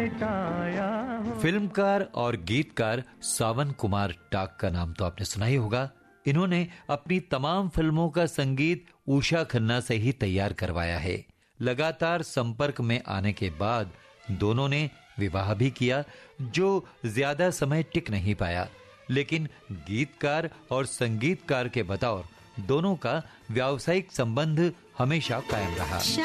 फिल्मकार और गीतकार सावन कुमार टाक का नाम तो आपने सुना ही होगा। इन्होंने अपनी तमाम फिल्मों का संगीत उषा खन्ना से ही तैयार करवाया है। लगातार संपर्क में आने के बाद दोनों ने विवाह भी किया, जो ज्यादा समय टिक नहीं पाया, लेकिन गीतकार और संगीतकार के बतौर दोनों का व्यावसायिक संबंध हमेशा कायम रहा।